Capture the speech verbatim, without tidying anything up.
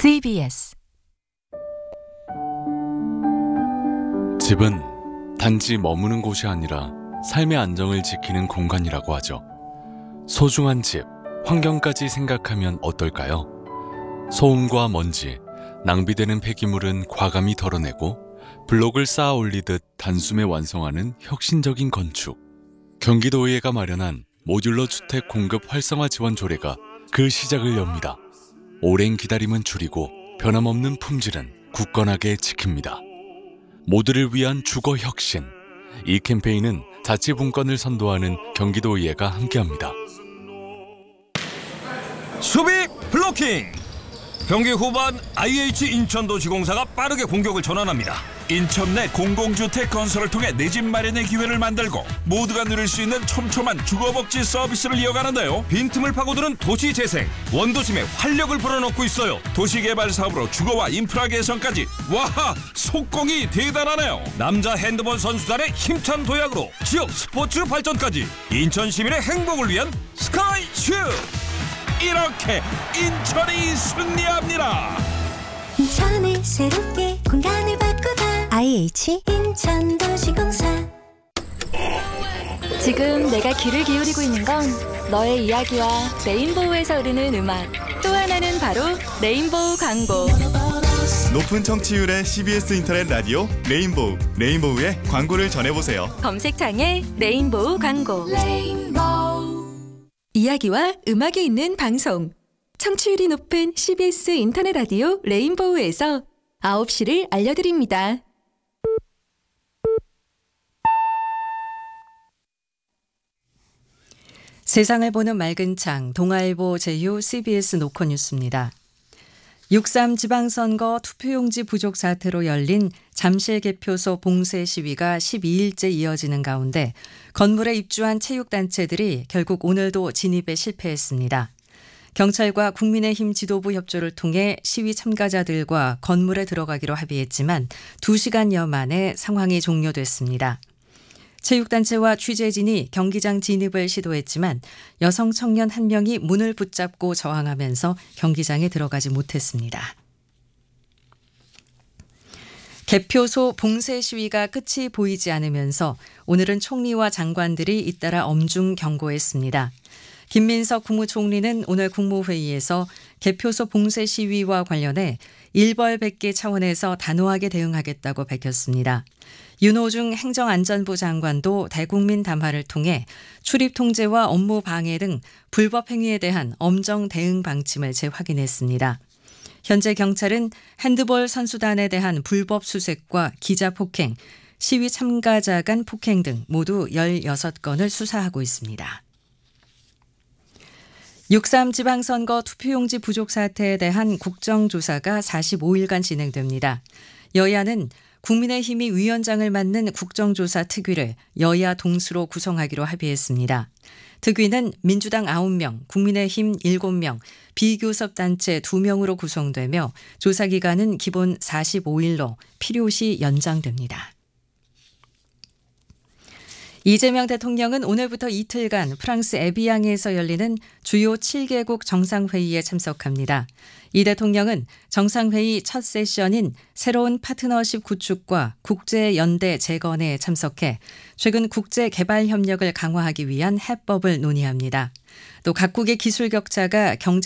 씨비에스 집은 단지 머무는 곳이 아니라 삶의 안정을 지키는 공간이라고 하죠. 소중한 집, 환경까지 생각하면 어떨까요? 소음과 먼지, 낭비되는 폐기물은 과감히 덜어내고 블록을 쌓아 올리듯 단숨에 완성하는 혁신적인 건축. 경기도의회가 마련한 모듈러 주택 공급 활성화 지원 조례가 그 시작을 엽니다. 오랜 기다림은 줄이고 변함없는 품질은 굳건하게 지킵니다. 모두를 위한 주거 혁신. 이 캠페인은 자치분권을 선도하는 경기도의회가 함께합니다. 수비 블로킹! 경기 후반 아이에이치 인천도시공사가 빠르게 공격을 전환합니다. 인천 내 공공주택 건설을 통해 내 집 마련의 기회를 만들고 모두가 누릴 수 있는 촘촘한 주거복지 서비스를 이어가는데요. 빈틈을 파고드는 도시재생, 원도심에 활력을 불어넣고 있어요. 도시개발 사업으로 주거와 인프라 개선까지. 와하! 속공이 대단하네요. 남자 핸드볼 선수단의 힘찬 도약으로 지역 스포츠 발전까지. 인천 시민의 행복을 위한 스카이슈! 이렇게 인천이 승리합니다. 인천을 새롭게 공간을 바꾸다 아이에이치 인천도시공사. 지금 내가 귀를 기울이고 있는 건 너의 이야기와 레인보우에서 흐르는 음악, 또 하나는 바로 레인보우 광고. 높은 청취율의 씨비에스 인터넷 라디오 레인보우, 레인보우의 광고를 전해보세요. 검색창에 레인보우 광고. 레인보우. 이야기와 음악이 있는 방송, 청취율이 높은 씨비에스 인터넷 라디오 레인보우에서 아홉 시를 알려드립니다. 세상을 보는 맑은 창, 동아일보 제휴 씨비에스 노컷뉴스입니다. 육삼 지방선거 투표용지 부족 사태로 열린 잠실 개표소 봉쇄 시위가 십이 일째 이어지는 가운데 건물에 입주한 체육단체들이 결국 오늘도 진입에 실패했습니다. 경찰과 국민의힘 지도부 협조를 통해 시위 참가자들과 건물에 들어가기로 합의했지만 두 시간여 만에 상황이 종료됐습니다. 체육단체와 취재진이 경기장 진입을 시도했지만 여성 청년 한 명이 문을 붙잡고 저항하면서 경기장에 들어가지 못했습니다. 개표소 봉쇄 시위가 끝이 보이지 않으면서 오늘은 총리와 장관들이 잇따라 엄중 경고했습니다. 김민석 국무총리는 오늘 국무회의에서 개표소 봉쇄 시위와 관련해 일벌백계 차원에서 단호하게 대응하겠다고 밝혔습니다. 윤호중 행정안전부 장관도 대국민 담화를 통해 출입 통제와 업무 방해 등 불법 행위에 대한 엄정 대응 방침을 재확인했습니다. 현재 경찰은 핸드볼 선수단에 대한 불법 수색과 기자 폭행, 시위 참가자 간 폭행 등 모두 열여섯 건을 수사하고 있습니다. 육삼 지방선거 투표용지 부족 사태에 대한 국정조사가 사십오 일간 진행됩니다. 여야는 국민의힘이 위원장을 맡는 국정조사 특위를 여야 동수로 구성하기로 합의했습니다. 특위는 민주당 아홉 명, 국민의힘 일곱 명, 비교섭단체 두 명으로 구성되며 조사 기간은 기본 사십오 일로 필요시 연장됩니다. 이재명 대통령은 오늘부터 이틀간 프랑스 에비앙에서 열리는 주요 칠 개국 정상회의에 참석합니다. 이 대통령은 정상회의 첫 세션인 새로운 파트너십 구축과 국제연대 재건에 참석해 최근 국제개발 협력을 강화하기 위한 해법을 논의합니다. 또 각국의 기술 격차가 경제